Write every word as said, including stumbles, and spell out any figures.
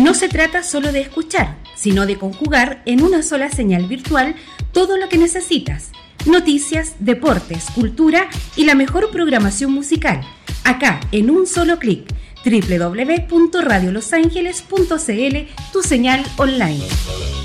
No se trata solo de escuchar, sino de conjugar en una sola señal virtual todo lo que necesitas. Noticias, deportes, cultura y la mejor programación musical. Acá, en un solo clic. doble u doble u doble u punto radio los ángeles punto c l, tu señal online.